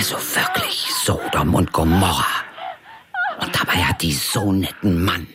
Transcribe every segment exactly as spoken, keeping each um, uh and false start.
Also wirklich Sodom und Gomorra. Und dabei hat die so netten Mann.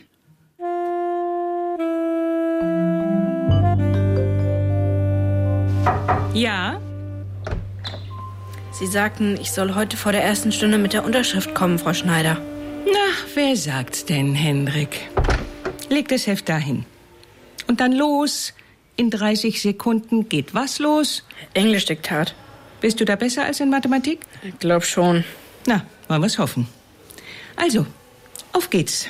Ja? Sie sagten, ich soll heute vor der ersten Stunde mit der Unterschrift kommen, Frau Schneider. Na, wer sagt's denn, Hendrik? Leg das Heft dahin. Und dann los. In dreißig Sekunden geht was los? Englischdiktat. Bist du da besser als in Mathematik? Ich glaub schon. Na, wollen wir's hoffen. Also, auf geht's.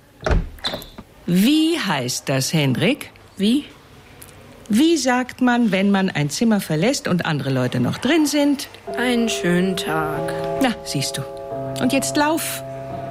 Wie heißt das, Hendrik? Wie? Wie sagt man, wenn man ein Zimmer verlässt und andere Leute noch drin sind? Einen schönen Tag. Na, siehst du. Und jetzt lauf.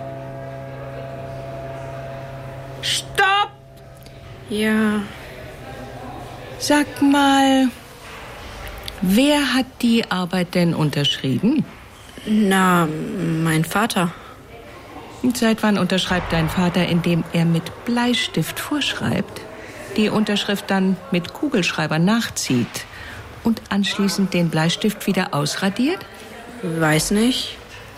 Stopp! Ja. Sag mal, wer hat die Arbeit denn unterschrieben? Na, mein Vater. Und seit wann unterschreibt dein Vater, indem er mit Bleistift vorschreibt, die Unterschrift dann mit Kugelschreiber nachzieht und anschließend den Bleistift wieder ausradiert? Weiß nicht.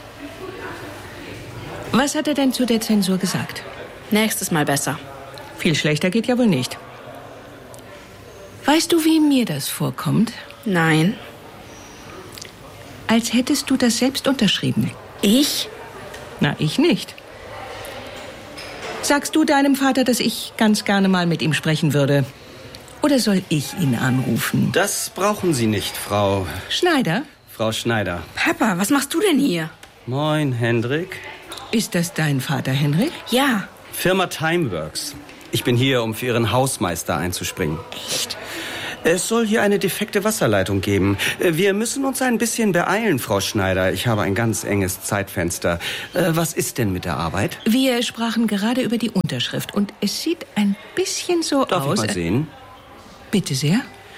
Was hat er denn zu der Zensur gesagt? Nächstes Mal besser. Viel schlechter geht ja wohl nicht. Weißt du, wie mir das vorkommt? Nein. Als hättest du das selbst unterschrieben. Ich? Na, ich nicht. Sagst du deinem Vater, dass ich ganz gerne mal mit ihm sprechen würde? Oder soll ich ihn anrufen? Das brauchen Sie nicht, Frau... Schneider? Frau Schneider. Papa, was machst du denn hier? Moin, Hendrik. Ist das dein Vater, Henrik? Ja. Firma Timeworks. Ich bin hier, um für Ihren Hausmeister einzuspringen. Echt? Es soll hier eine defekte Wasserleitung geben. Wir müssen uns ein bisschen beeilen, Frau Schneider. Ich habe ein ganz enges Zeitfenster. Was ist denn mit der Arbeit? Wir sprachen gerade über die Unterschrift und es sieht ein bisschen so Darf aus... Darf ich mal sehen? Bitte sehr.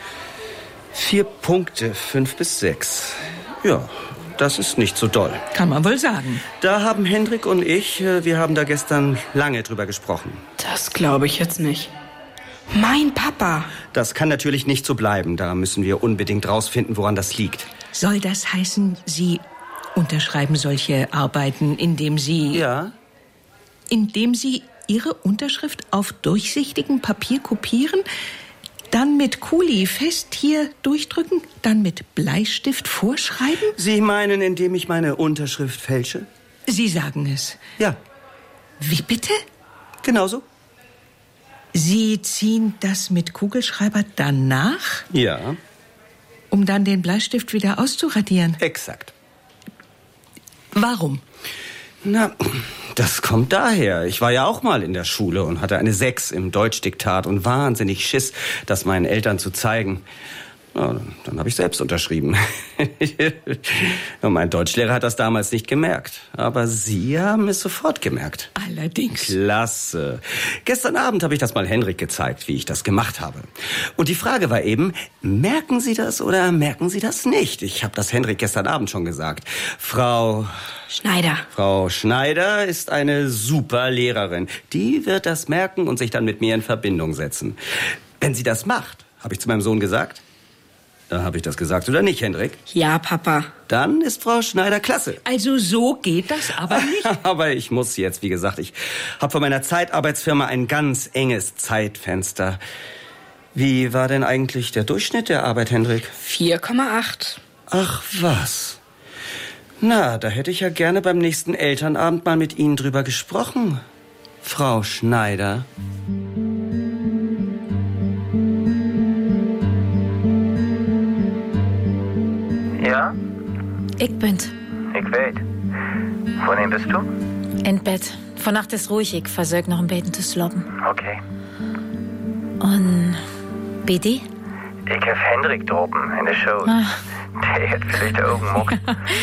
Vier Punkte, fünf bis sechs. Ja, das ist nicht so doll. Kann man wohl sagen. Da haben Hendrik und ich, wir haben da gestern lange drüber gesprochen. Das glaube ich jetzt nicht. Mein Papa. Das kann natürlich nicht so bleiben. Da müssen wir unbedingt rausfinden, woran das liegt. Soll das heißen, Sie unterschreiben solche Arbeiten, indem Sie... Ja. Indem Sie Ihre Unterschrift auf durchsichtigem Papier kopieren, dann mit Kuli fest hier durchdrücken, dann mit Bleistift vorschreiben? Sie meinen, indem ich meine Unterschrift fälsche? Sie sagen es. Ja. Wie bitte? Genauso. Sie ziehen das mit Kugelschreiber danach? Ja. Um dann den Bleistift wieder auszuradieren? Exakt. Warum? Na, das kommt daher. Ich war ja auch mal in der Schule und hatte eine Sechs im Deutschdiktat und wahnsinnig Schiss, das meinen Eltern zu zeigen. Na, dann habe ich selbst unterschrieben. Und mein Deutschlehrer hat das damals nicht gemerkt. Aber Sie haben es sofort gemerkt. Allerdings. Klasse. Gestern Abend habe ich das mal Henrik gezeigt, wie ich das gemacht habe. Und die Frage war eben, merken Sie das oder merken Sie das nicht? Ich habe das Henrik gestern Abend schon gesagt. Frau... Schneider. Frau Schneider ist eine super Lehrerin. Die wird das merken und sich dann mit mir in Verbindung setzen. Wenn sie das macht, habe ich zu meinem Sohn gesagt. Da habe ich das gesagt, oder nicht, Hendrik? Ja, Papa. Dann ist Frau Schneider klasse. Also so geht das aber nicht. Aber ich muss jetzt, wie gesagt, ich habe von meiner Zeitarbeitsfirma ein ganz enges Zeitfenster. Wie war denn eigentlich der Durchschnitt der Arbeit, Hendrik? vier Komma acht. Ach, was? Na, da hätte ich ja gerne beim nächsten Elternabend mal mit Ihnen drüber gesprochen, Frau Schneider. Ja? Ich bin's. Ich weet. Von wem bist du? In Bett. Vannacht ist ruhig, ich versuch noch ein bisschen zu sloppen. Okay. Und Bidi? Ich hab Hendrik droben in der Show. Ah. Der hat vielleicht die Augen muckt.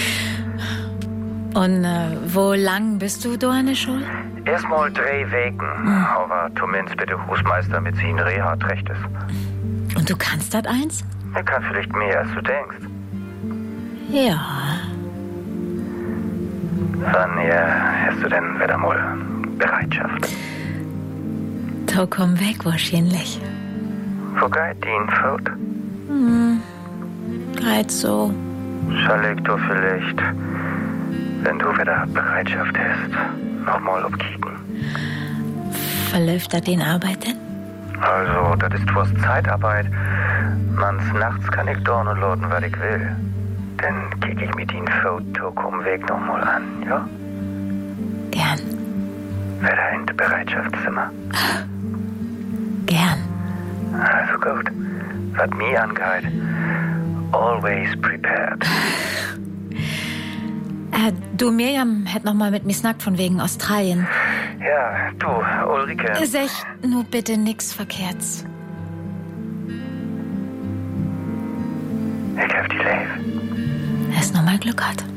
Und äh, wo lang bist du da in der Schule? Erstmal drei Wochen. Hm. Aber zumindest bitte Hausmeister mit seinen Reha recht ist. Und du kannst das eins? Er kann vielleicht mehr, als du denkst. Ja. Wann ja, hast du denn wieder mal Bereitschaft? Da komm weg wahrscheinlich. Wo geht die Fout? Hm. Geht so. Soll ich doch vielleicht Wenn du wieder Bereitschaft hast, nochmal abkicken. Verläuft da den Arbeit denn? Also, das ist was Zeitarbeit. Mans nachts kann ich dorn und laden, was ich will. Dann kick ich mit ihnen Foto vom Weg nochmal an, ja? Gern. Wieder in das Bereitschaftszimmer. Gern. Also gut. Was mir angeht, always prepared. Äh, du, Miriam hätt noch mal mit mir snackt von wegen Australien. Ja, du, Ulrike. Sech nur bitte nix Verkehrts. Ich hab die Leif. Erst noch mal Glück hat.